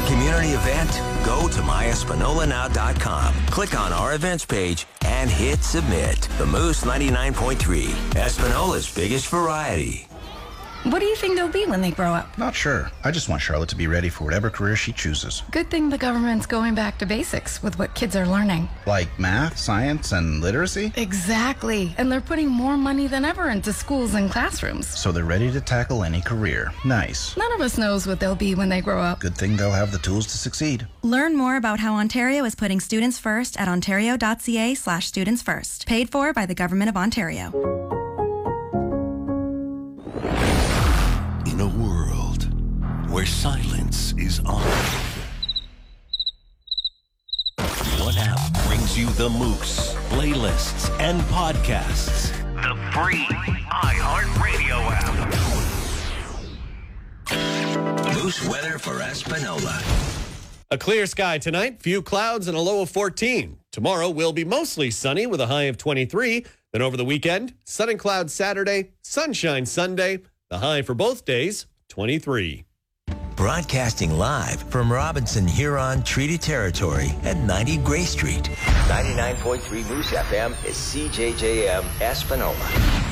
community event? Go to myespinolanow.com, click on our events page, and hit submit. The Moose 99.3, Espinola's biggest variety. What do you think they'll be when they grow up? Not sure. I just want Charlotte to be ready for whatever career she chooses. Good thing the government's going back to basics with what kids are learning. Like math, science, and literacy? Exactly. And they're putting more money than ever into schools and classrooms. So they're ready to tackle any career. Nice. None of us knows what they'll be when they grow up. Good thing they'll have the tools to succeed. Learn more about how Ontario is putting students first at ontario.ca/students first. Paid for by the Government of Ontario. In a world where silence is on, what app brings you the Moose playlists and podcasts? The free iHeartRadio app. Moose weather for Espinola. A clear sky tonight, few clouds and a low of 14. Tomorrow will be mostly sunny with a high of 23. Then over the weekend, sun and clouds Saturday, sunshine Sunday. The high for both days, 23. Broadcasting live from Robinson Huron Treaty Territory at 90 Gray Street. 99.3 Moose FM is CJJM Espinola.